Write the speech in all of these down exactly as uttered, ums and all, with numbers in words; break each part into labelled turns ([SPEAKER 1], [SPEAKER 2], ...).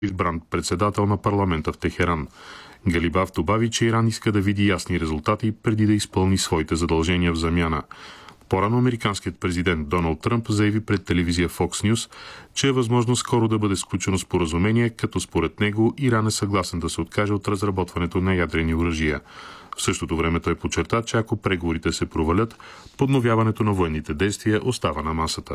[SPEAKER 1] избран председател на парламента в Техеран. Галибаф добави, че Иран иска да види ясни резултати преди да изпълни своите задължения в замяна. По-рано американският президент Доналд Тръмп заяви пред телевизия Fox News, че е възможно скоро да бъде сключено споразумение, като според него Иран е съгласен да се откаже от разработването на ядрени оръжия. В същото време той подчерта, че ако преговорите се провалят, подновяването на военните действия остава на масата.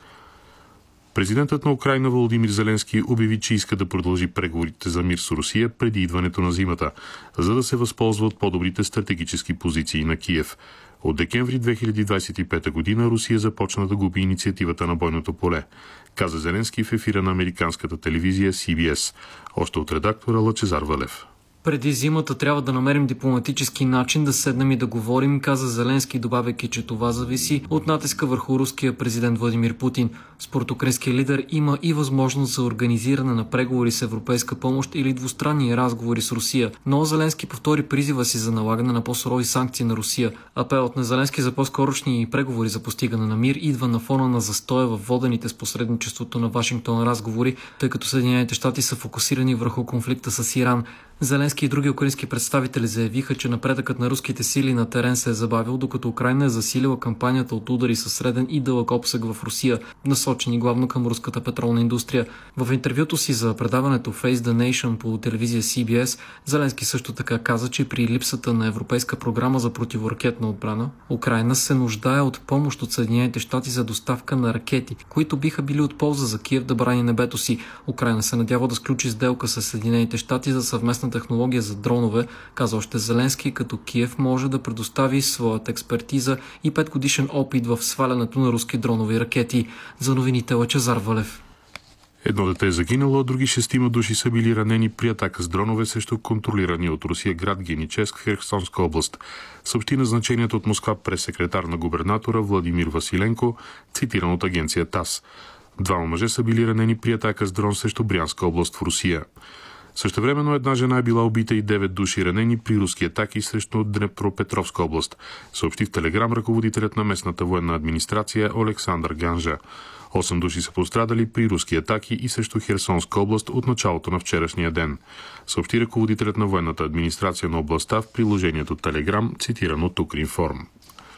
[SPEAKER 1] Президентът на Украйна Володимир Зеленски обяви, че иска да продължи преговорите за мир с Русия преди идването на зимата, за да се възползва от по-добрите стратегически позиции на Киев. От декември две хиляди двадесет и пета година Русия започна да губи инициативата на бойното поле, каза Зеленски в ефира на американската телевизия Си Би Ес. Още от редактора Лъчезар Валев.
[SPEAKER 2] Преди зимата трябва да намерим дипломатически начин да седнем и да говорим, каза Зеленски, добавяйки, че това зависи от натиска върху руския президент Владимир Путин. Според украинския лидер има и възможност за организиране на преговори с европейска помощ или двустранни разговори с Русия. Но Зеленски повтори призива си за налагане на по-сурови санкции на Русия. Апелът на Зеленски за по-скорошни преговори за постигане на мир идва на фона на застоя в водените с посредничеството на Вашингтон разговори, тъй като Съединените щати са фокусирани върху конфликта с Иран. Зеленски и други украински представители заявиха, че напредъкът на руските сили на терен се е забавил, докато Украйна е засилила кампанията от удари със среден и дълъг обсег в Русия, насочени главно към руската петролна индустрия. В интервюто си за предаването Face the Nation по телевизия Си Би Ес, Зеленски също така каза, че при липсата на европейска програма за противоракетна отбрана, Украйна се нуждае от помощ от Съединените щати за доставка на ракети, които биха били от полза за Киев да брани небето си. Украйна се надява да сключи сделка с Съединените щати за съвместна технология за дронове, каза още Зеленски, като Киев може да предостави своята експертиза и петгодишен опит в свалянето на руски дронови ракети. За новините Лъчезар Валев.
[SPEAKER 1] Едно дете е загинало, а други шестима души са били ранени при атака с дронове срещу контролирани от Русия град Геническ в Херсонска област. Съобщи назначението от Москва прес-секретар на губернатора Владимир Василенко, цитиран от агенция ТАСС. Двама мъже са били ранени при атака с дрон срещу Брянска област в Русия. Същевременно една жена е била убита и девет души ранени при руски атаки срещу Днепропетровска област, съобщи в Телеграм ръководителят на местната военна администрация Олександър Ганжа. Осем души са пострадали при руски атаки и срещу Херсонска област от началото на вчерашния ден, съобщи ръководителят на военната администрация на областта в приложението Телеграм, цитирано от Укринформ.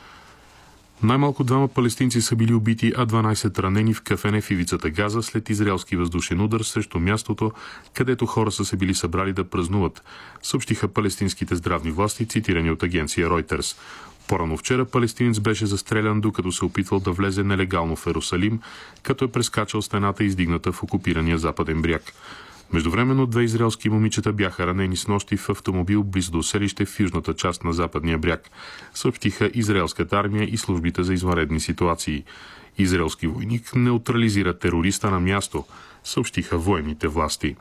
[SPEAKER 1] Най-малко двама палестинци са били убити, а дванадесет ранени в кафене в ивицата Газа след израелски въздушен удар срещу мястото, където хора са се били събрали да празнуват, съобщиха палестинските здравни власти, цитирани от агенция Reuters. По-рано вчера палестинец беше застрелян, докато се опитвал да влезе нелегално в Ерусалим, като е прескачал стената, издигната в окупирания западен бряг. Междувременно две израелски момичета бяха ранени снощи в автомобил близо до селище в южната част на западния бряг, съобщиха израелската армия и службите за извънредни ситуации. Израелски войник неутрализира терориста на място, съобщиха военните власти.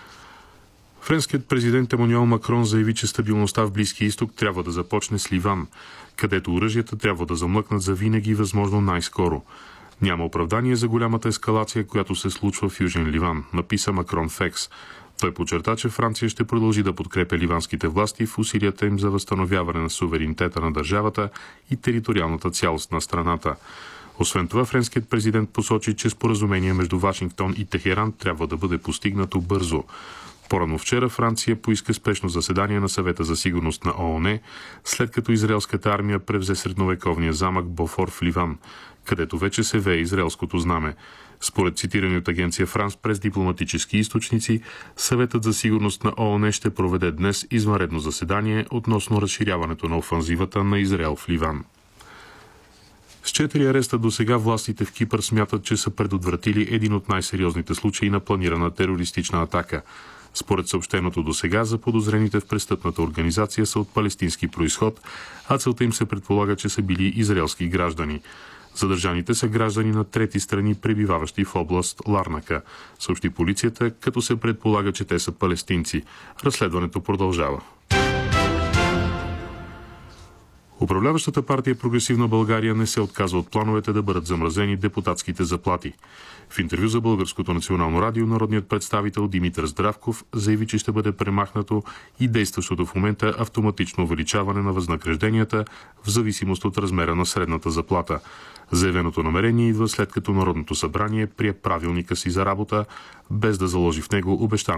[SPEAKER 1] Френският президент Емануел Макрон заяви, че стабилността в Близкия изток трябва да започне с Ливан, където оръжията трябва да замлъкнат за винаги възможно най-скоро. Няма оправдание за голямата ескалация, която се случва в Южен Ливан, написа Макрон в Екс. Той подчерта, че Франция ще продължи да подкрепя ливанските власти в усилията им за възстановяване на суверенитета на държавата и териториалната цялост на страната. Освен това, френският президент посочи, че споразумение между Вашингтон и Техеран трябва да бъде постигнато бързо. По-рано вчера Франция поиска спешно заседание на Съвета за сигурност на ООН, след като израелската армия превзе средновековния замък Бофор в Ливан, където вече се вее израелското знаме. Според цитирани от агенция Франс през дипломатически източници, Съветът за сигурност на ООН ще проведе днес извънредно заседание относно разширяването на офанзивата на Израел в Ливан. С четири ареста до сега властите в Кипър смятат, че са предотвратили един от най-сериозните случаи на планирана терористична атака. Според съобщеното до сега, заподозрените в престъпната организация са от палестински произход, а целта им се предполага, че са били израелски граждани. Задържаните са граждани на трети страни, пребиваващи в област Ларнака, съобщи полицията, като се предполага, че те са палестинци. Разследването продължава. Управляващата партия Прогресивна България не се отказва от плановете да бъдат замразени депутатските заплати. В интервю за Българското национално радио народният представител Димитър Здравков заяви, че ще бъде премахнато и действащото в момента автоматично увеличаване на възнагражденията в зависимост от размера на средната заплата. Заявеното намерение идва след като Народното събрание прие правилника си за работа, без да заложи в него обещаната